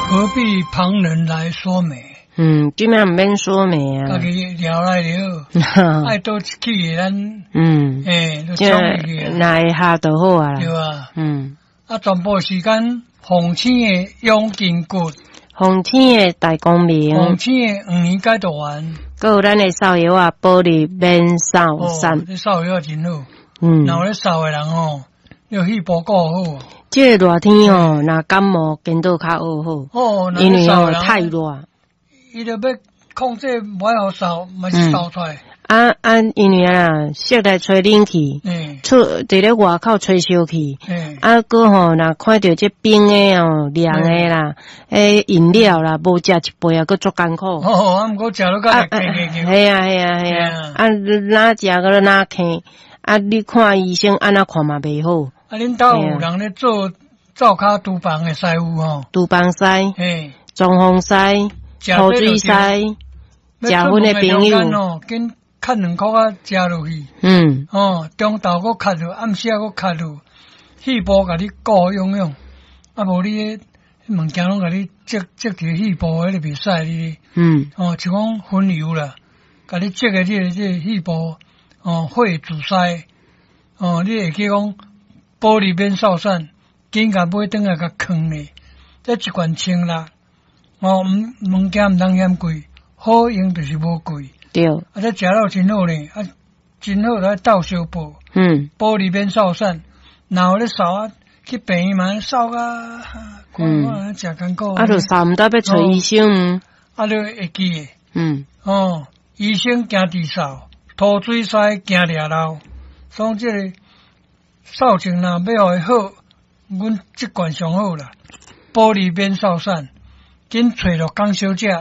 何必旁人来说媒？ 即摆唔免说媒啊， 家己聊来聊，爱倒去的咱，就这冲去啊， 那会下就好啊啦。 对啊，全全部时间奉请的永金骨， 奉请的大光明， 奉请的黄年解读完， 还有咱的少爷啊，保利免扫散。 这少爷真好，然后咧扫的人要戏部顾好。 这个热天若感冒见到较好，因为太热。 伊就要控制，不要扫，嘛是扫出来。 因为室内吹冷气，伫咧外口吹烧气，搁若看到这冰的凉的啦，饮料啦，无食一杯搁足艰苦。 毋过食了甲系啊，哪食个哪咳，你看医生安那看嘛袂好。 恁兜有人咧做灶骹厨房的师傅厨房师，装潢师。泡水师，食薰的朋友， 跟砍2块啊，食落去。中昼搁砍落，暗时搁砍落，细部甲你顾用用，无你物件拢甲你积伫细部，迄个袂使你。像讲分油啦，甲你积的这细部，血自塞，你会记讲玻璃免扫散，紧甲买转来甲藏咧，这一罐清啦。物件毋通嫌贵，好用就是无贵。 对。 这食了真好咧，真好来倒烧布。玻璃免扫散，然后咧扫去病院嘛扫啊，看食艰苦。 就扫毋到要找医生。 就会记诶。医生惊治扫，吐水师惊掠漏。所以这个扫帚若要互好，阮这罐上好啦。玻璃免扫散。紧找着江小姐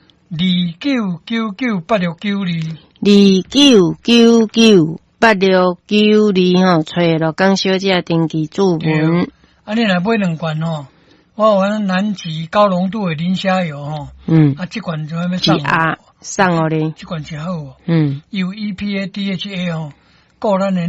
29998692 29998692找着江小姐登记注文。 你若买2罐我有咱南极高浓度的磷虾油这罐就要送互你， 这罐真好有EPA DHA 顾咱的